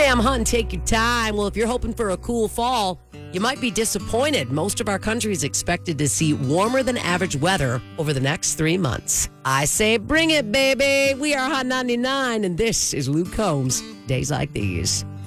I'm hunting. Take your time. Well, if you're hoping for a cool fall, you might be disappointed. Most of our country is expected to see warmer than average weather over the next 3 months. I say bring it, baby. We are Hot 99, and this is Luke Combs. Days Like These.